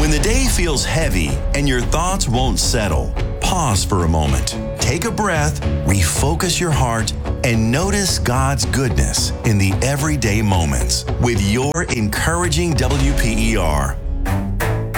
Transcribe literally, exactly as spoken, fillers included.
When the day feels heavy and your thoughts won't settle, pause for a moment. Take a breath, refocus your heart, and notice God's goodness in the everyday moments with your encouraging W P E R.